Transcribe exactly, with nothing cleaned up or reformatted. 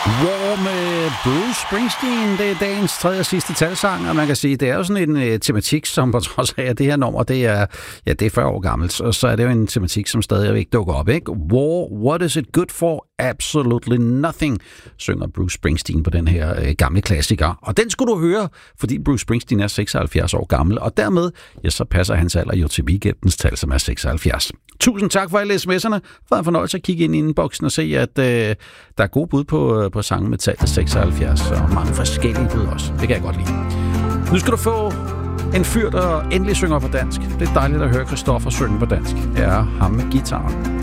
War med Bruce Springsteen, det er dagens tredje og sidste talsang, og man kan sige, det er jo sådan en uh, tematik, som på trods af, at det her nummer, det er, ja, det er fyrre år gammelt, og så er det jo en tematik, som stadig ikke dukker op, ikke? War, what is it good for? Absolutely nothing, synger Bruce Springsteen på den her uh, gamle klassiker. Og den skulle du høre, fordi Bruce Springsteen er seksoghalvfjerds år gammel, og dermed, ja, så passer hans alder jo til weekendens tal, som er seksoghalvfjerds. Tusind tak for alle sms'erne. For en fornøjelse at kigge ind i indboksen og se, at øh, der er gode bud på, på sange med tallet seksoghalvfjerds, og mange forskellige bud også. Det kan jeg godt lide. Nu skal du få en fyr, der endelig synger på dansk. Det er dejligt at høre Christoffer synge på dansk. Det er ham med guitaren.